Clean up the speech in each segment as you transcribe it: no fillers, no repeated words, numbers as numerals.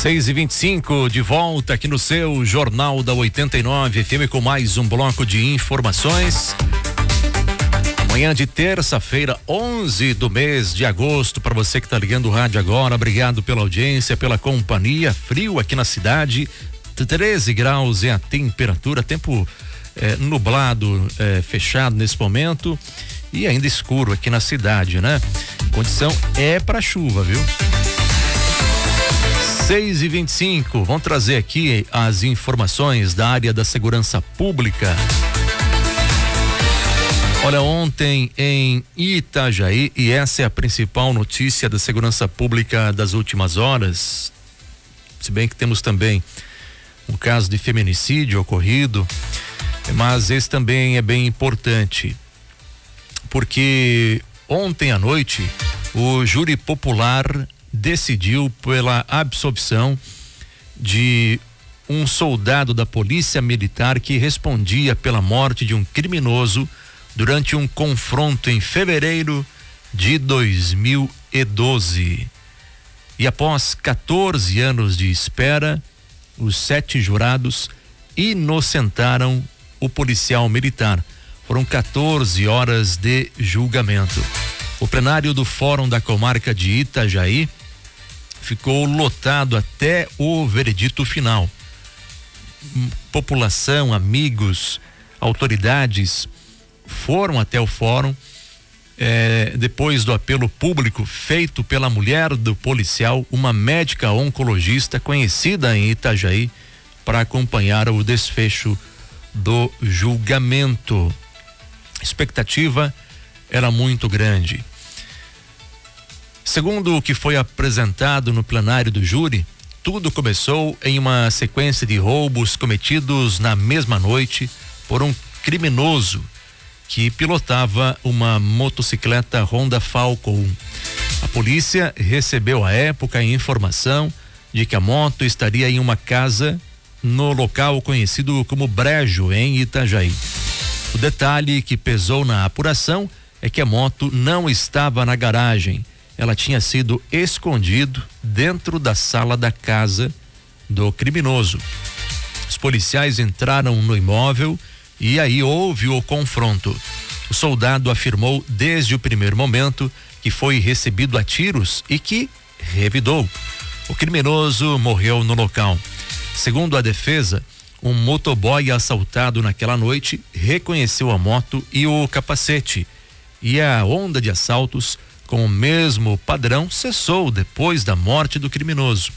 6h25, de volta aqui no seu Jornal da 89 FM com mais um bloco de informações. Manhã de terça-feira, 11 do mês de agosto, para você que está ligando o rádio agora, obrigado pela audiência, pela companhia. Frio aqui na cidade, 13 graus é a temperatura, tempo nublado, fechado nesse momento e ainda escuro aqui na cidade, né? Condição é para chuva, viu? 6h25, vamos trazer aqui as informações da área da segurança pública. Olha, ontem em Itajaí, e essa é a principal notícia da segurança pública das últimas horas, se bem que temos também um caso de feminicídio ocorrido, mas esse também é bem importante, porque ontem à noite o júri popular decidiu pela absolvição de um soldado da Polícia Militar que respondia pela morte de um criminoso durante um confronto em fevereiro de 2012. E após 14 anos de espera, os 7 jurados inocentaram o policial militar. Foram 14 horas de julgamento. O plenário do Fórum da Comarca de Itajaí ficou lotado até o veredito final. População, amigos, autoridades foram até o fórum depois do apelo público feito pela mulher do policial, uma médica oncologista conhecida em Itajaí, para acompanhar o desfecho do julgamento. A expectativa era muito grande. Segundo o que foi apresentado no plenário do júri, tudo começou em uma sequência de roubos cometidos na mesma noite por um criminoso que pilotava uma motocicleta Honda Falcon. A polícia recebeu à época a informação de que a moto estaria em uma casa no local conhecido como Brejo, em Itajaí. O detalhe que pesou na apuração é que a moto não estava na garagem. Ela tinha sido escondido dentro da sala da casa do criminoso. Os policiais entraram no imóvel e aí houve o confronto. O soldado afirmou desde o primeiro momento que foi recebido a tiros e que revidou. O criminoso morreu no local. Segundo a defesa, um motoboy assaltado naquela noite reconheceu a moto e o capacete, e a onda de assaltos com o mesmo padrão cessou depois da morte do criminoso.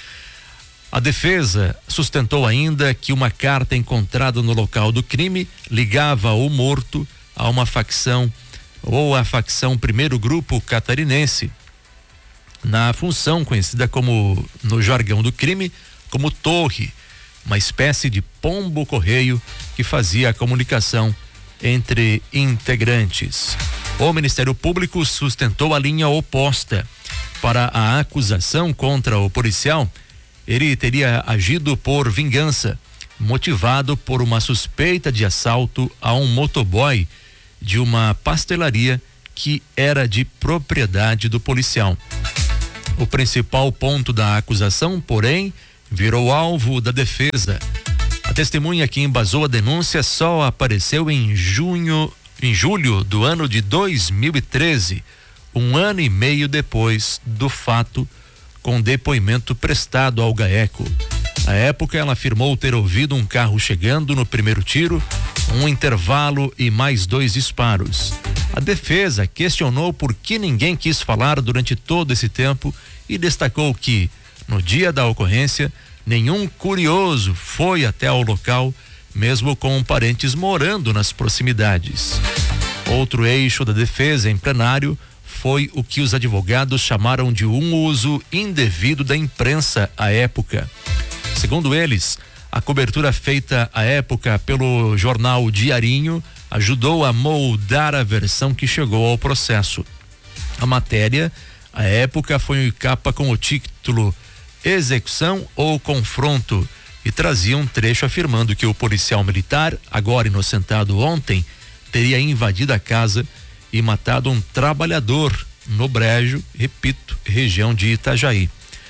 A defesa sustentou ainda que uma carta encontrada no local do crime ligava o morto a uma facção ou a facção Primeiro Grupo Catarinense, na função conhecida como, no jargão do crime, como torre, uma espécie de pombo-correio que fazia a comunicação entre integrantes. O Ministério Público sustentou a linha oposta. Para a acusação contra o policial, ele teria agido por vingança, motivado por uma suspeita de assalto a um motoboy de uma pastelaria que era de propriedade do policial. O principal ponto da acusação, porém, virou alvo da defesa. A testemunha que embasou a denúncia só apareceu em julho do ano de 2013, um ano e meio depois do fato, com depoimento prestado ao GAECO. À época, ela afirmou ter ouvido um carro chegando no primeiro tiro, um intervalo e mais 2 disparos. A defesa questionou por que ninguém quis falar durante todo esse tempo e destacou que, no dia da ocorrência, nenhum curioso foi até ao local, mesmo com parentes morando nas proximidades. Outro eixo da defesa em plenário foi o que os advogados chamaram de um uso indevido da imprensa à época. Segundo eles, a cobertura feita à época pelo jornal Diarinho ajudou a moldar a versão que chegou ao processo. A matéria, à época, foi capa com o título Execução ou Confronto e trazia um trecho afirmando que o policial militar, agora inocentado ontem, teria invadido a casa e matado um trabalhador no Brejo, repito, região de Itajaí.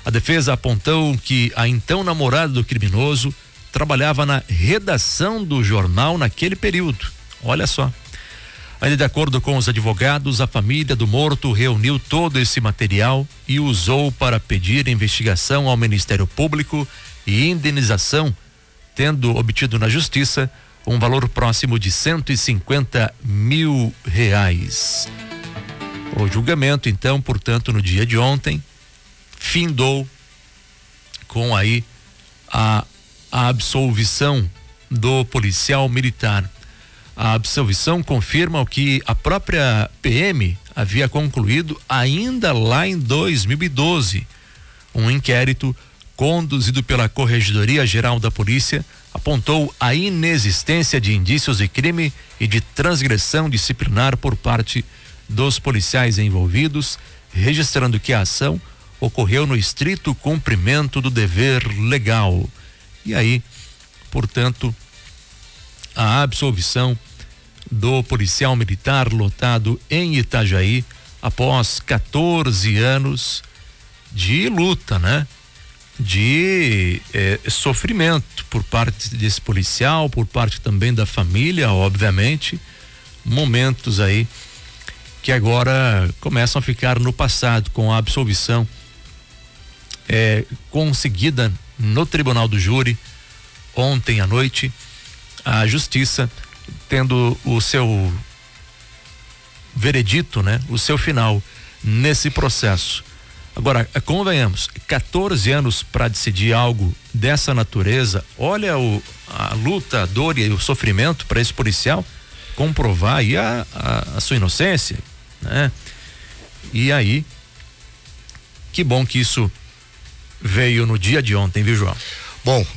A defesa apontou que a então namorada do criminoso trabalhava na redação do jornal naquele período. Olha só. Ainda de acordo com os advogados, a família do morto reuniu todo esse material e usou para pedir investigação ao Ministério Público e indenização, tendo obtido na justiça um valor próximo de R$150 mil. O julgamento, então, portanto, no dia de ontem, findou com aí a absolvição do policial militar. A absolvição confirma o que a própria PM havia concluído ainda lá em 2012. Um inquérito conduzido pela Corregedoria Geral da Polícia apontou a inexistência de indícios de crime e de transgressão disciplinar por parte dos policiais envolvidos, registrando que a ação ocorreu no estrito cumprimento do dever legal. E aí, portanto, a absolvição do policial militar lotado em Itajaí após 14 anos de luta, né? De sofrimento por parte desse policial, por parte também da família, obviamente, momentos aí que agora começam a ficar no passado com a absolvição conseguida no Tribunal do Júri ontem à noite, a justiça tendo o seu veredito, né? O seu final nesse processo. Agora, convenhamos, 14 anos para decidir algo dessa natureza. Olha a luta, a dor e o sofrimento para esse policial comprovar aí a sua inocência, né? E aí, que bom que isso veio no dia de ontem, viu, João? Bom,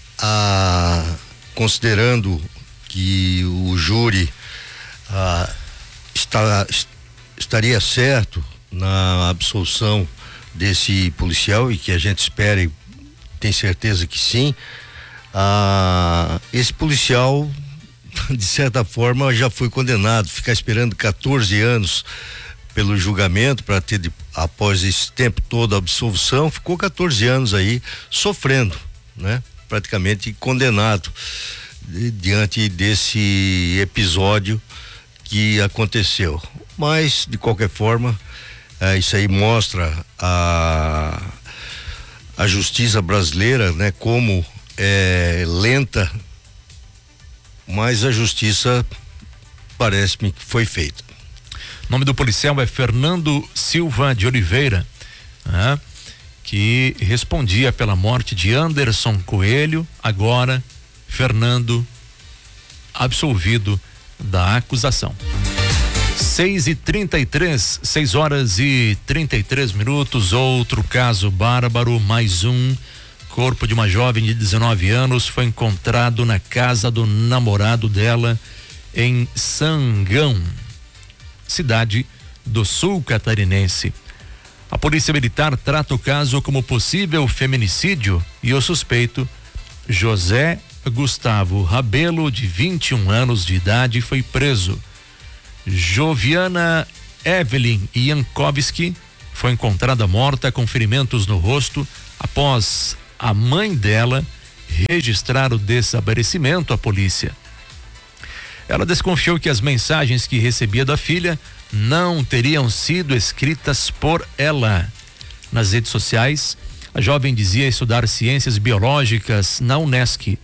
considerando que o júri estaria certo na absolução desse policial, e que a gente espera e tem certeza que sim, esse policial de certa forma já foi condenado. Ficar esperando 14 anos pelo julgamento para ter, após esse tempo todo, a absolvição, ficou 14 anos aí sofrendo, né? Praticamente condenado diante desse episódio que aconteceu. Mas, de qualquer forma, isso aí mostra a justiça brasileira, né? Como é lenta, mas a justiça parece-me que foi feita. O nome do policial é Fernando Silva de Oliveira, né? Que respondia pela morte de Anderson Coelho. Agora Fernando absolvido da acusação. 6h33, 6h33. Outro caso bárbaro, mais um. Corpo de uma jovem de 19 anos foi encontrado na casa do namorado dela em Sangão, cidade do sul catarinense. A polícia militar trata o caso como possível feminicídio e o suspeito, José Gustavo Rabelo, de 21 anos de idade, foi preso. Joviana Evelyn Jankowski foi encontrada morta com ferimentos no rosto após a mãe dela registrar o desaparecimento à polícia. Ela desconfiou que as mensagens que recebia da filha não teriam sido escritas por ela. Nas redes sociais, a jovem dizia estudar ciências biológicas na Unesc.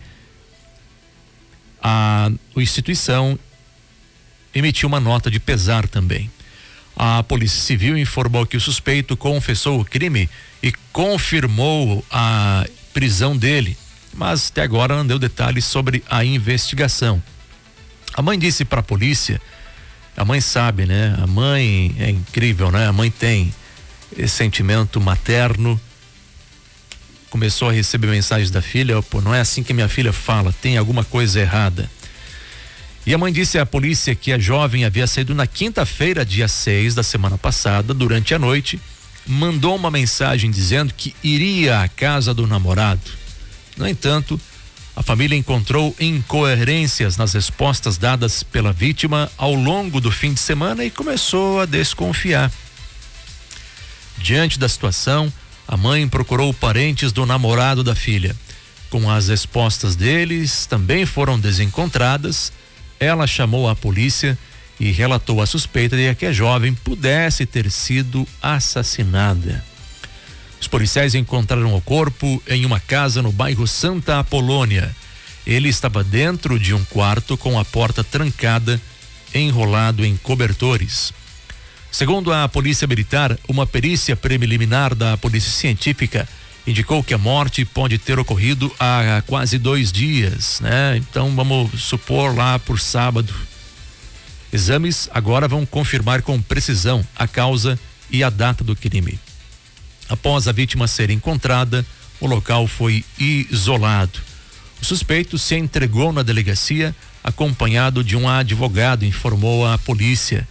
A instituição emitiu uma nota de pesar também. A Polícia Civil informou que o suspeito confessou o crime e confirmou a prisão dele, mas até agora não deu detalhes sobre a investigação. A mãe disse para a polícia, a mãe sabe, né? A mãe é incrível, né? A mãe tem esse sentimento materno. Começou a receber mensagens da filha, pô, não é assim que minha filha fala, tem alguma coisa errada. E a mãe disse à polícia que a jovem havia saído na quinta-feira, dia 6 da semana passada, durante a noite, mandou uma mensagem dizendo que iria à casa do namorado. No entanto, a família encontrou incoerências nas respostas dadas pela vítima ao longo do fim de semana e começou a desconfiar. Diante da situação, A mãe procurou parentes do namorado da filha. Com as respostas deles também foram desencontradas, ela chamou a polícia e relatou a suspeita de que a jovem pudesse ter sido assassinada. Os policiais encontraram o corpo em uma casa no bairro Santa Apolônia. Ele estava dentro de um quarto com a porta trancada, enrolado em cobertores. Segundo a Polícia Militar, uma perícia preliminar da Polícia Científica indicou que a morte pode ter ocorrido há quase 2 dias, né? Então vamos supor lá por sábado. Exames agora vão confirmar com precisão a causa e a data do crime. Após a vítima ser encontrada, o local foi isolado. O suspeito se entregou na delegacia acompanhado de um advogado, informou a polícia.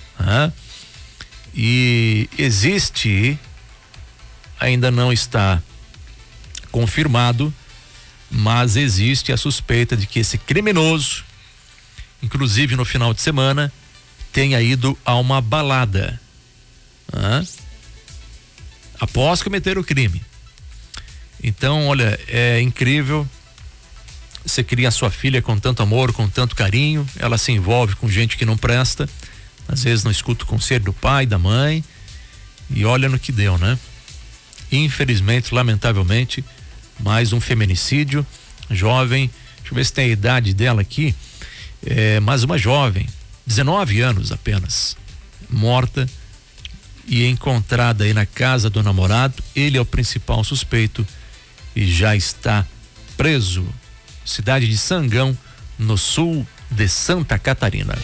E existe, ainda não está confirmado, mas existe a suspeita de que esse criminoso, inclusive no final de semana, tenha ido a uma balada após cometer o crime. Então, olha, é incrível. Você cria a sua filha com tanto amor, com tanto carinho, ela se envolve com gente que não presta, às vezes não escuta o conselho do pai, da mãe, e olha no que deu, né? Infelizmente, lamentavelmente, mais um feminicídio, jovem, deixa eu ver se tem a idade dela aqui, mais uma jovem, 19 anos apenas, morta e encontrada aí na casa do namorado. Ele é o principal suspeito e já está preso. Cidade de Sangão, no sul de Santa Catarina.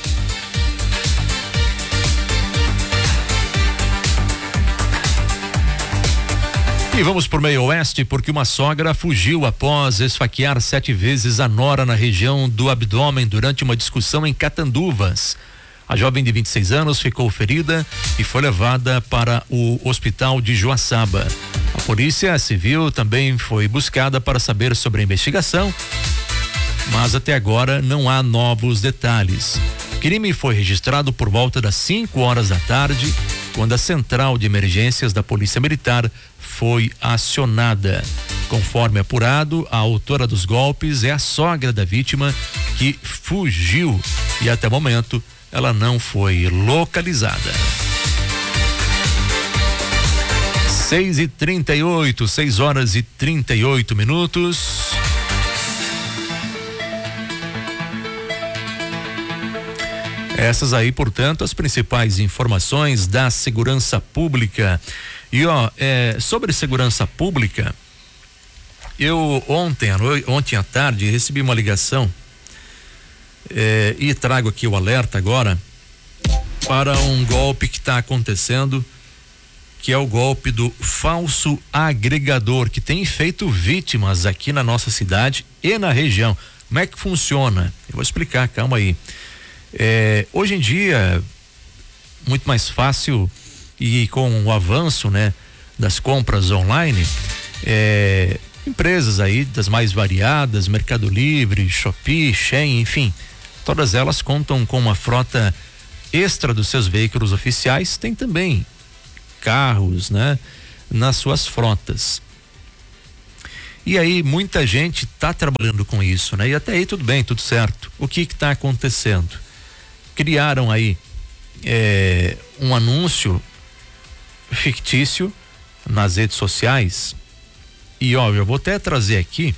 E vamos por meio oeste, porque uma sogra fugiu após esfaquear 7 vezes a nora na região do abdômen durante uma discussão em Catanduvas. A jovem de 26 anos ficou ferida e foi levada para o hospital de Joaçaba. A polícia civil também foi buscada para saber sobre a investigação, mas até agora não há novos detalhes. O crime foi registrado por volta das 5 horas da tarde, quando a central de emergências da Polícia Militar foi acionada. Conforme apurado, a autora dos golpes é a sogra da vítima, que fugiu e até o momento ela não foi localizada. 6h38, 6 horas e 38 minutos. Essas aí, portanto, as principais informações da segurança pública. E sobre segurança pública, eu ontem à tarde recebi uma ligação e trago aqui o alerta agora para um golpe que está acontecendo, que é o golpe do falso agregador, que tem feito vítimas aqui na nossa cidade e na região. Como é que funciona? Eu vou explicar, calma aí. Hoje em dia, muito mais fácil, e com o avanço, né, das compras online, empresas aí das mais variadas, Mercado Livre, Shopee, Shein, enfim, todas elas contam com uma frota extra dos seus veículos oficiais, tem também carros, né, nas suas frotas. E aí muita gente está trabalhando com isso, né? E até aí tudo bem, tudo certo. O que está acontecendo? Criaram aí um anúncio fictício nas redes sociais, e eu vou até trazer aqui,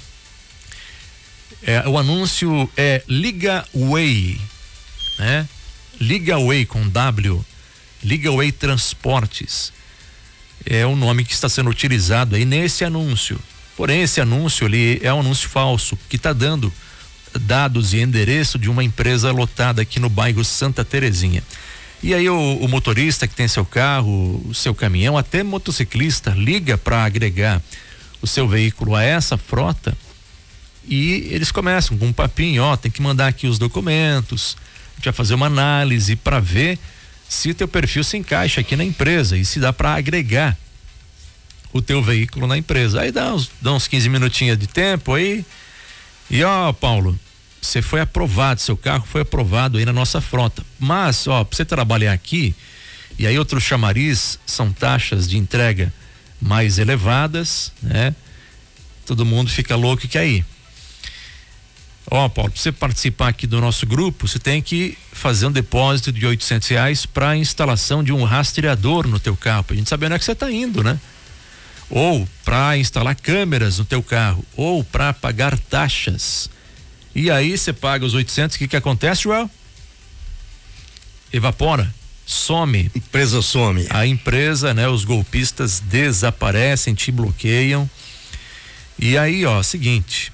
o anúncio é Ligaway, né? Ligaway com W, Ligaway Transportes é o nome que está sendo utilizado aí nesse anúncio. Porém, esse anúncio ele é um anúncio falso, que está dando dados e endereço de uma empresa lotada aqui no bairro Santa Terezinha. E aí o motorista que tem seu carro, o seu caminhão, até motociclista, liga para agregar o seu veículo a essa frota, e eles começam com um papinho, tem que mandar aqui os documentos, a gente vai fazer uma análise para ver se teu perfil se encaixa aqui na empresa e se dá para agregar o teu veículo na empresa. Aí dá uns 15 minutinhos de tempo aí, e Paulo, você foi aprovado, seu carro foi aprovado aí na nossa frota, mas pra você trabalhar aqui, e aí outro chamariz são taxas de entrega mais elevadas, né? Todo mundo fica louco que aí. Paulo, para você participar aqui do nosso grupo, você tem que fazer um depósito de R$800 para a instalação de um rastreador no teu carro, pra gente saber onde é que você está indo, né? Ou para instalar câmeras no teu carro, ou para pagar taxas. E aí você paga os 800, o que acontece, Joel? Evapora, some. Empresa some. A empresa, né? Os golpistas desaparecem, te bloqueiam. E aí, seguinte,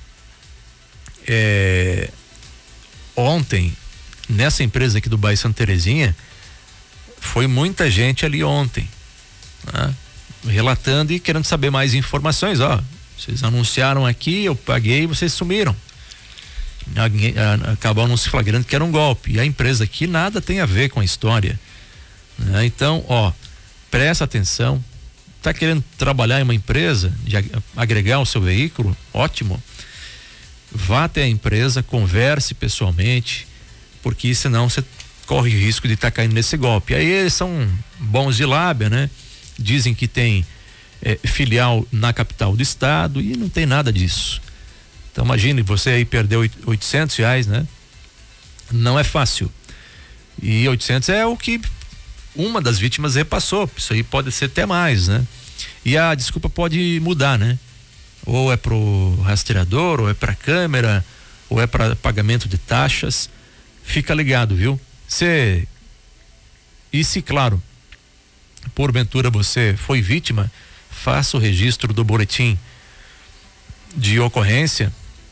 ontem, nessa empresa aqui do bairro Santa Terezinha, foi muita gente ali ontem, né? Relatando e querendo saber mais informações. Vocês anunciaram aqui, eu paguei, vocês sumiram. Acabaram se flagrando que era um golpe. E a empresa aqui nada tem a ver com a história, né? Então, presta atenção. Tá querendo trabalhar em uma empresa, de agregar o seu veículo? Ótimo. Vá até a empresa, converse pessoalmente, porque senão você corre o risco de estar caindo nesse golpe. Aí eles são bons de lábia, né? Dizem que tem filial na capital do estado e não tem nada disso. Então imagine, você aí perdeu R$800, né? Não é fácil. E 800 é o que uma das vítimas repassou. Isso aí pode ser até mais, né? E a desculpa pode mudar, né? Ou é pro rastreador, ou é pra câmera, ou é para pagamento de taxas. Fica ligado, viu? E se, claro, porventura você foi vítima, faça o registro do boletim de ocorrência,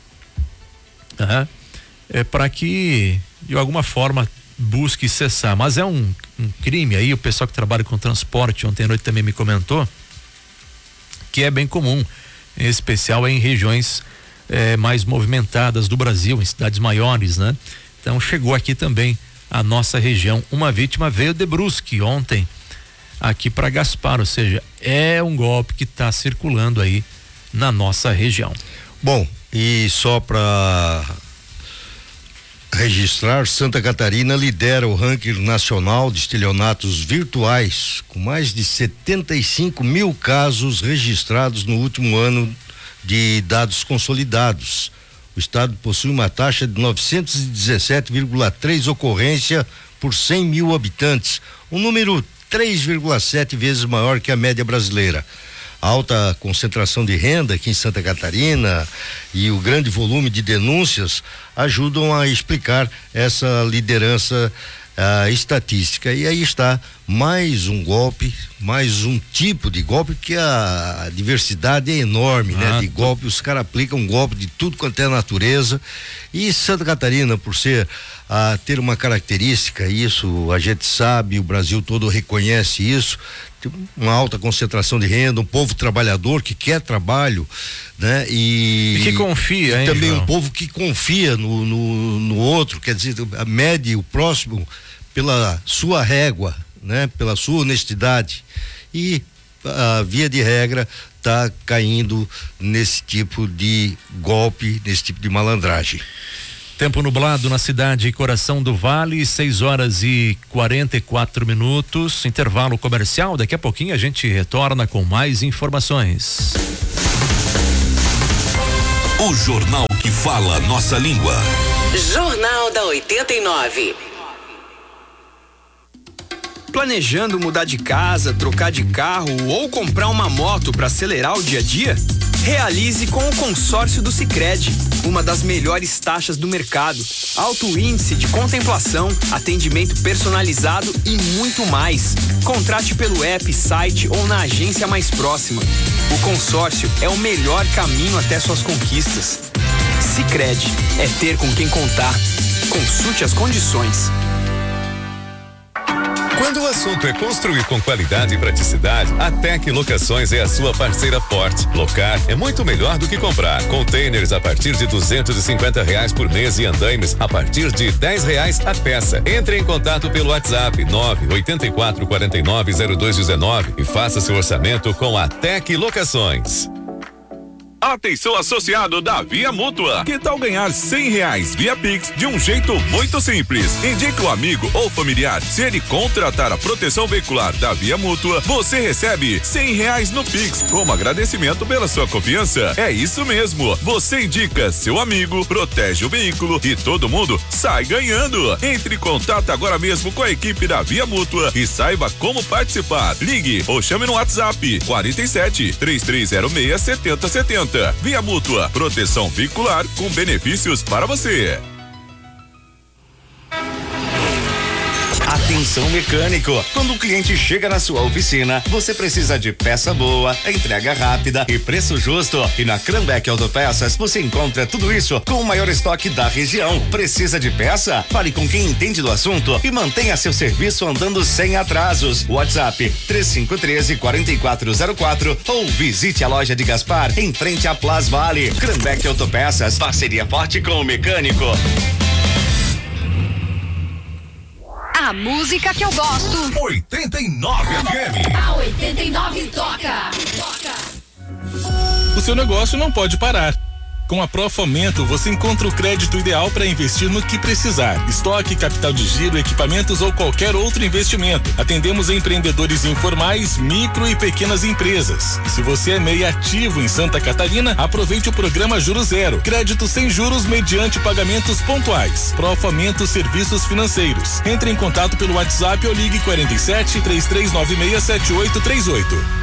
para que de alguma forma busque cessar. Mas é um crime aí, o pessoal que trabalha com transporte ontem à noite também me comentou que é bem comum, em especial em regiões mais movimentadas do Brasil, em cidades maiores, né? Então chegou aqui também a nossa região. Uma vítima veio de Brusque ontem aqui para Gaspar, ou seja, é um golpe que está circulando aí na nossa região. Bom, e só para registrar, Santa Catarina lidera o ranking nacional de estelionatos virtuais, com mais de 75 mil casos registrados no último ano de dados consolidados. O estado possui uma taxa de 917,3 ocorrência por 100 mil habitantes, um número 3,7 vezes maior que a média brasileira. A alta concentração de renda aqui em Santa Catarina e o grande volume de denúncias ajudam a explicar essa liderança estatística. E aí está mais um golpe, mais um tipo de golpe, que a diversidade é enorme, né? De golpe, os caras aplicam um golpe de tudo quanto é natureza. E Santa Catarina, por ter uma característica, isso a gente sabe, o Brasil todo reconhece isso, tem uma alta concentração de renda, um povo trabalhador que quer trabalho, né? E que confia, hein, também João? Um povo que confia no outro, quer dizer, mede o próximo pela sua régua, né? Pela sua honestidade, e via de regra tá caindo nesse tipo de golpe, nesse tipo de malandragem. Tempo nublado na cidade Coração do Vale, 6h44, intervalo comercial. Daqui a pouquinho a gente retorna com mais informações. O jornal que fala nossa língua. Jornal da 89. Planejando mudar de casa, trocar de carro ou comprar uma moto para acelerar o dia a dia? Realize com o consórcio do Sicredi, uma das melhores taxas do mercado, alto índice de contemplação, atendimento personalizado e muito mais. Contrate pelo app, site ou na agência mais próxima. O consórcio é o melhor caminho até suas conquistas. Sicredi, é ter com quem contar. Consulte as condições. Quando o assunto é construir com qualidade e praticidade, a Tec Locações é a sua parceira forte. Locar é muito melhor do que comprar. Containers a partir de R$250 por mês e andaimes a partir de R$10 a peça. Entre em contato pelo WhatsApp 984490219 e faça seu orçamento com a Tec Locações. Atenção associado da Via Mútua. Que tal ganhar R$100 via Pix de um jeito muito simples? Indique o amigo ou familiar. Se ele contratar a proteção veicular da Via Mútua, você recebe R$100 no Pix como agradecimento pela sua confiança. É isso mesmo. Você indica seu amigo, protege o veículo e todo mundo sai ganhando. Entre em contato agora mesmo com a equipe da Via Mútua e saiba como participar. Ligue ou chame no WhatsApp 47 3306 7070. Via Mútua, proteção veicular com benefícios para você. Atenção mecânico, quando o cliente chega na sua oficina, você precisa de peça boa, entrega rápida e preço justo. E na Cranbeck Autopeças você encontra tudo isso com o maior estoque da região. Precisa de peça? Fale com quem entende do assunto e mantenha seu serviço andando sem atrasos. WhatsApp 3513-4404 ou visite a loja de Gaspar em frente à Plaza Vale. Cranbeck Autopeças, parceria forte com o mecânico. A música que eu gosto. 89 FM. A 89 toca. O seu negócio não pode parar. Com a Profomento, você encontra o crédito ideal para investir no que precisar. Estoque, capital de giro, equipamentos ou qualquer outro investimento. Atendemos empreendedores informais, micro e pequenas empresas. E se você é MEI ativo em Santa Catarina, aproveite o programa Juro Zero. Crédito sem juros mediante pagamentos pontuais. Profomento Serviços Financeiros. Entre em contato pelo WhatsApp ou ligue 47 3396 7838.